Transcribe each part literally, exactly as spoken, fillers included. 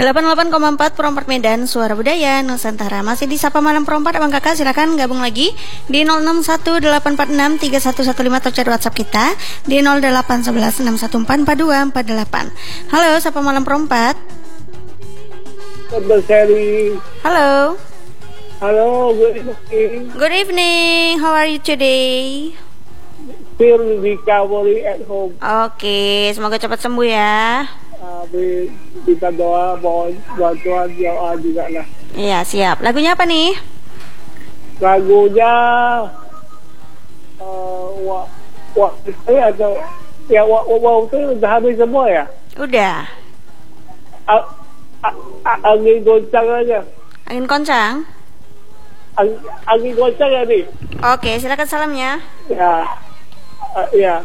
delapan puluh delapan koma empat Perompak Medan, Suara Budaya Nusantara. Masih di Sapa Malam Perompak, Abang Kakak silakan gabung lagi di nol enam satu delapan empat enam tiga satu satu lima atau chat WhatsApp kita di nol delapan satu satu enam satu empat empat dua empat delapan. Halo, Sapa Malam Perompak. Seri. Halo. Halo, good evening. Good evening. How are you today? Still recovery at home. Oke, semoga cepat sembuh ya. Uh, kita doa, mohon bantuan doa juga lah. Iya, siap. Lagunya apa nih? Lagunya uh, wah wah itu atau ya wah wah itu udah habis semua ya? Udah. A, a, a, angin goncang aja. Angin koncang? Ang, angin goncang ya nih. Oke, silakan salamnya. Ya, uh, ya.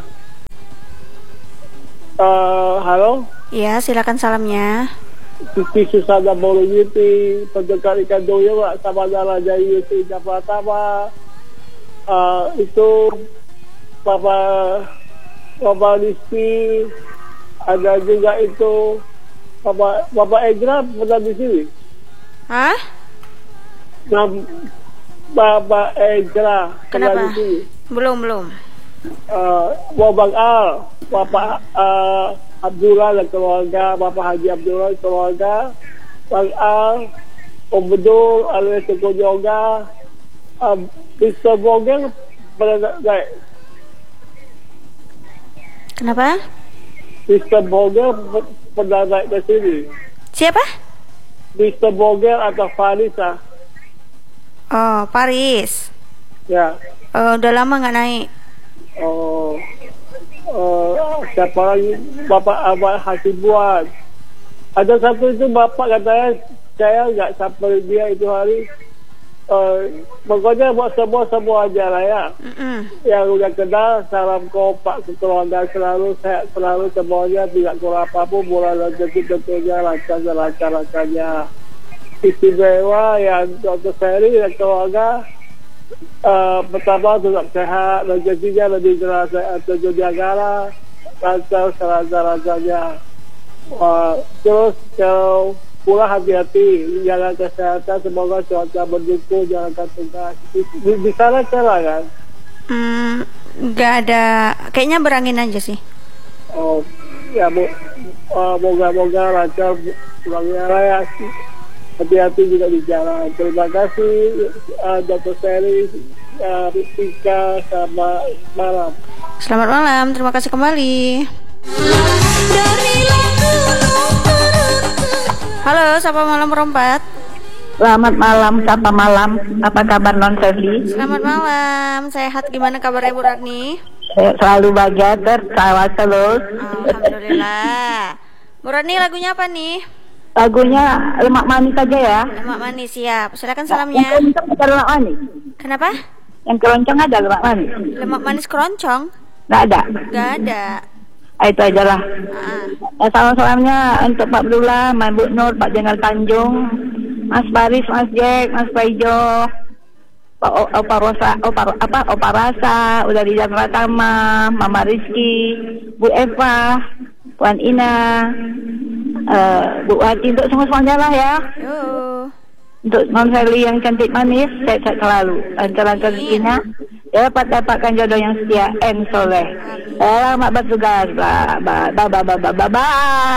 Uh, halo. Iya, silakan salamnya. Sisi Susana Bologiti, pendekat ikan doyo sama Raja Yusi Japratama, uh, itu Papa Papa Rizky, ada juga itu Papa Papa Egra pernah di sini. Hah? Nah, Papa Egra pernah Kenapa? di sini. Belum, belum. Uh, Bang Al, Bapak uh, Abdullah dan keluarga, Bapak Haji Abdullah dan keluarga, Bang Al, Om Bedul, alias Tuku Yoga, uh, mister Bogel pernah naik. Kenapa? mister Bogel pernah naik ke sini. Siapa? mister Bogel atau Farisa. Oh, Paris. Ya. Oh, udah lama nggak naik. Oh, uh, siapa lagi? Bapak Abah Hasibuan. Ada satu itu bapak katanya saya nggak sampai dia itu hari. Uh, pokoknya buat semua semua aja lah ya. Mm-mm. Yang udah kenal, salam kompak ke keluarga selalu sehat selalu semuanya, tidak kurang apapun, mulai rezeki tentunya lancar lancar lancarnya. Istimewa yang dokter Seri dan keluarga. Uh, pertama tetap sehat, rezekinya lebih jelas tujuh negara, lancar selancar-lancarnya. Uh, terus kalau pulang hati-hati, jaga kesehatan, semoga cuaca mendukung, jangan tugas. Di, di, di sana cerah kan? Hmm, nggak ada, kayaknya berangin aja sih. Oh, ya bu, uh, moga-moga lancar pulangnya raya. Hati-hati juga di jalan. Terima kasih uh, dokter Seri, uh, Rizka, sama malam. Selamat malam, terima kasih kembali. Halo, Sapa Malam Perompak. Selamat malam, Sapa Malam. Apa kabar Non Febri? Selamat malam, sehat. Gimana kabarnya Bu Ratni? Saya selalu bahagia, tertawa terus. Alhamdulillah. Bu Ratni, lagunya apa nih? Lagunya Lemak Manis saja ya. Lemak Manis, siap. Silakan Yang salamnya. keroncong ada lemak manis. Kenapa? Yang keroncong ada lemak manis. Lemak manis keroncong? Nggak ada. Gak ada. Ah, itu aja lah. Ah. Salam-salamnya untuk Pak Abdullah, Mas Bu Nur, Pak Jenderal Tanjung, Mas Paris, Mas Jack, Mas Paijo, Pak o- Opa Rosa, Opa apa Opa Rasa, udah di Jalan Pratama, Mama Rizky, Bu Eva, Puan Ina, uh, Bu Wati, untuk semua semuanya lah ya. Yo. Untuk Non Sally yang cantik manis, sehat selalu, lancar-lancar rezekinya, ya dapat dapatkan jodoh yang setia and soleh. Selamat bertugas, bye bye bye bye bye bye bye bye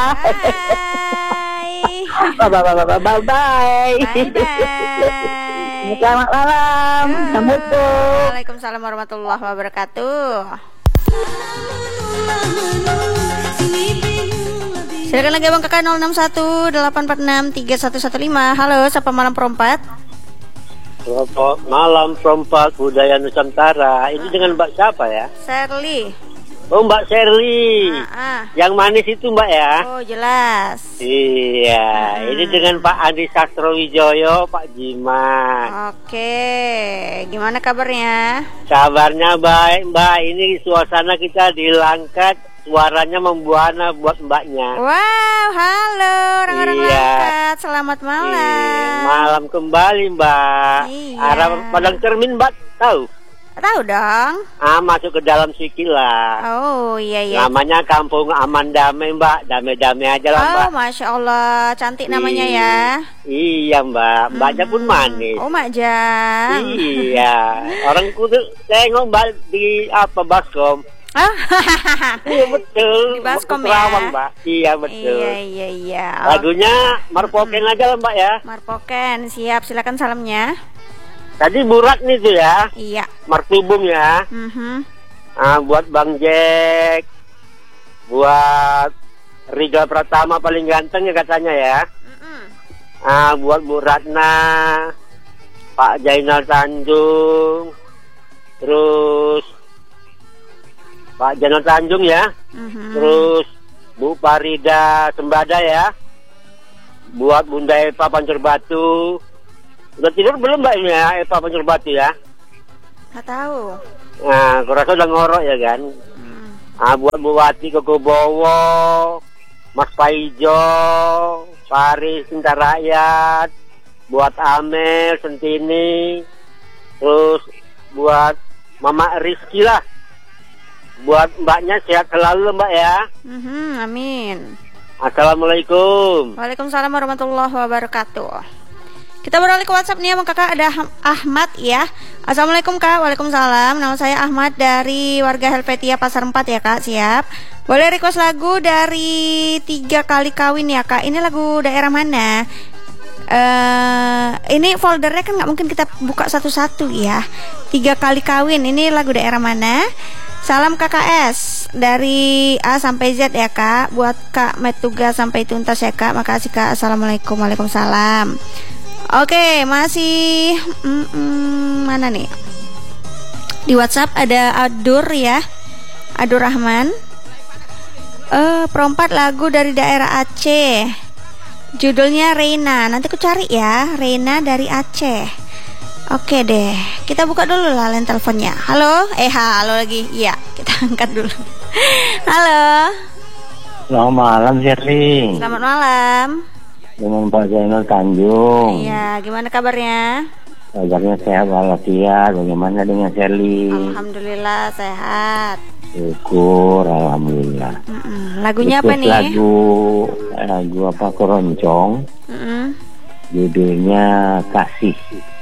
bye bye bye bye bye. Selamat malam, assalamualaikum. Waalaikumsalam warahmatullahi wabarakatuh. Silakan lagi Abang Kakak nol enam satu delapan empat enam tiga satu satu lima. Halo, Sapa Malam Perompak. Selamat malam Perompak Budaya Nusantara. Ini dengan Mbak siapa ya? Shirley. Oh, Mbak Sherly. Ah, ah. Yang manis itu Mbak ya? Oh, jelas. Iya, Hmm. ini dengan Pak Andi Sastrowijoyo, Pak Jimat. Oke, gimana kabarnya? Kabarnya baik Mbak. Ini suasana kita di Langkat, suaranya membuana buat Mbaknya. Wow, halo orang-orang Iya. Langkat. Selamat malam. Iya, malam kembali Mbak. Iya. Arah Padang Cermin Mbak tahu? Tahu dong. Ah, masuk ke dalam sikit lah. Oh iya iya. Namanya Kampung Aman Damai, Mbak. Damai-damai aja lah, Mbak. Oh, Masya Allah, cantik namanya ya. Iya, Mbak. Mbaknya pun manis. Oh, Mak Jang. Iya. Orang kudu tengok Mbak di apa baskom. Ah, Iya betul. Di baskom Waktu Kerawang, ya? Mbak. Iya betul. iya iya iya. Lagunya Marpoken aja lah, Mbak ya. Marpoken, siap. Silakan salamnya. Tadi Burat nih tuh ya. Iya. Martubung ya. Mhm. Ah, buat Bang Jack. Buat Riga Pratama paling ganteng ya katanya ya. Mm-mm. Ah, buat Bu Ratna, Pak Jainal Tanjung, terus Pak Jainal Tanjung ya, Mhm. terus Bu Farida Sembada ya, buat Bunda Eva Pancur Batu. Udah tidur belum Mbak ini ya, Eva Pancur Batu ya? Nggak tahu. Nah, aku rasa udah ngorok ya kan. Hmm. Ah, buat Bu Wati Kokobowo, Mas Paijo, Paris Cinta Rakyat, buat Amel Sentini, terus buat Mama Rizky lah, buat mbaknya sehat selalu Mbak ya. Mhm, amin. Assalamualaikum. Waalaikumsalam warahmatullahi wabarakatuh. Kita beralih ke WhatsApp nih, Bang Kakak. Ada Ham- Ahmad ya. Assalamualaikum Kak. Waalaikumsalam. Nama saya Ahmad dari warga Helvetia Pasar empat ya Kak. Siap. Boleh request lagu dari Tiga Kali Kawin ya Kak. Ini lagu daerah mana? Eh, ini foldernya kan nggak mungkin kita buka satu-satu ya. Tiga Kali Kawin. Ini lagu daerah mana? Salam K K S dari A sampai Z ya Kak. Buat Kak Metuga sampai tuntas ya Kak. Makasih Kak. Assalamualaikum. Waalaikumsalam. Oke, masih mm, mm, mana nih? Di WhatsApp ada Adur ya, Adur Rahman. Eh, perempat lagu dari daerah Aceh. Judulnya Reina. Nanti aku cari ya, Reina dari Aceh. Oke deh, kita buka dulu lah line teleponnya. Halo, eh halo lagi. Iya, kita angkat dulu. Halo. Selamat malam, Sherly. Selamat malam. Dengan Pak Jainal Tanjung. Iya, gimana kabarnya? Kabarnya sehat walafiat. Bagaimana dengan Sherly? Alhamdulillah sehat. Syukur, alhamdulillah. Mm-mm. Lagunya apa Ikut nih? Lagu, lagu apa? Keroncong. Mm-mm. Judulnya Kasih.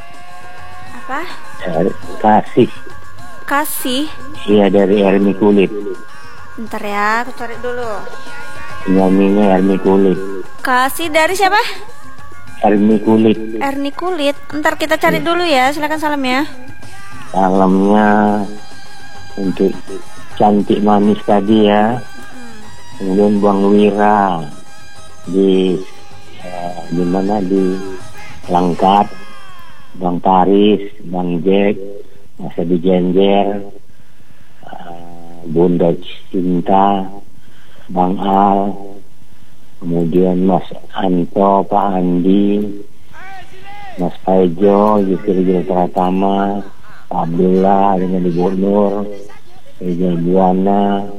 Apa? Eh, Kasih. Kasih. Iya, dari Ermi Kulit. Bentar ya, aku cari dulu. Penyanyinya Ermi Kulit. Kasih dari siapa? Ermi Kulit. Erni Kulit. Ntar kita cari dulu ya. Silakan salam ya. Salamnya untuk cantik manis tadi ya. Kemudian Bang Wira di eh, di mana di Langkat, Bang Paris, Bang Jack, masa di Genjer, eh, Bunda Cinta, Bang Al, kemudian Mas Anto, Pak Andi, Mas Paijo, Yusri Pratama, Pak Abdullah dengan Ibu Nur, Rizal Buana,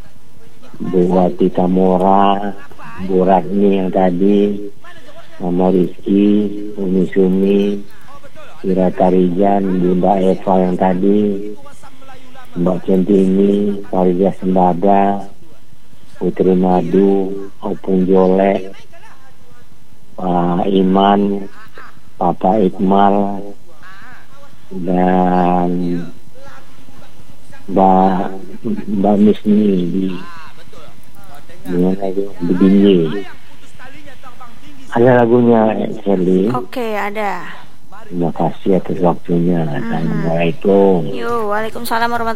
Bu Wati Kamora, Bu Ratni yang tadi, Mama Rizky, Umi Sumi, Ira Tarijan, Bunda Eva yang tadi, Mbak Centini, Farida Sembada, Putri Madu, Opung Jolek, Pak Iman, Papa Iqmal, dan Mbak Mbak Misni di mana itu di Binjai. Ada lagunya Sherly. Oke, ada. Terima kasih atas waktunya. Assalamualaikum. Yo, waalaikumsalam warahmatullahi